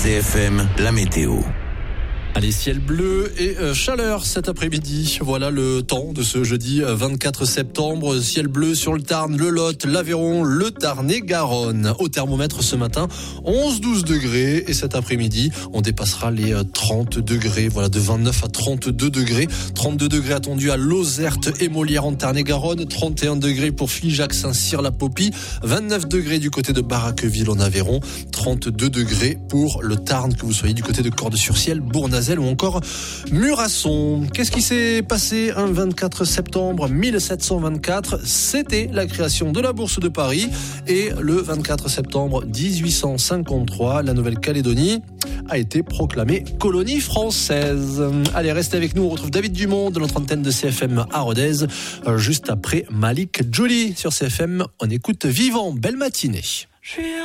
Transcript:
CFM, la météo. Allez, ciel bleu et chaleur cet après-midi. Voilà le temps de ce jeudi 24 septembre. Ciel bleu sur le Tarn, le Lot, l'Aveyron, le Tarn-et-Garonne. Au thermomètre ce matin, 11-12 degrés. Et cet après-midi, on dépassera les 30 degrés. Voilà, de 29 à 32 degrés. 32 degrés attendus à Lozerte et Molière en Tarn-et-Garonne. 31 degrés pour Figeac, Saint-Cyr-la-Popie. 29 degrés du côté de Baraqueville en Aveyron. 32 degrés pour le Tarn, que vous soyez du côté de Cordes-sur-Ciel, Bournazel ou encore Murasson. Qu'est-ce qui s'est passé un 24 septembre 1724 ? C'était la création de la Bourse de Paris, et le 24 septembre 1853, la Nouvelle-Calédonie a été proclamée colonie française. Allez, restez avec nous, on retrouve David Dumont de notre antenne de CFM à Rodez, juste après Malik Jolie sur CFM. On écoute Vivant. Belle matinée.